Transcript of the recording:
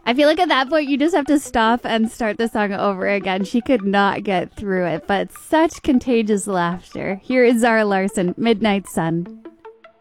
I feel like at that point you just have to stop and start the song over again. She could not get through it, but such contagious laughter. Here is Zara Larsson, Midnight Sun.